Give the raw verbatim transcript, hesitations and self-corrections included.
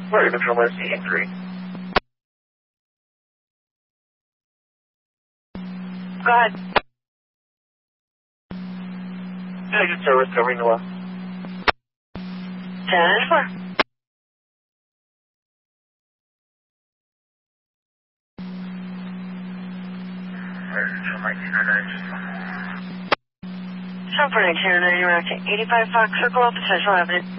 Sorry, Control S D three. Go ahead. Yeah, good service covering the west. ten and four. Seven four nineteen oh nine, you're acting eighty-five Fox Circle, Potential Avenue.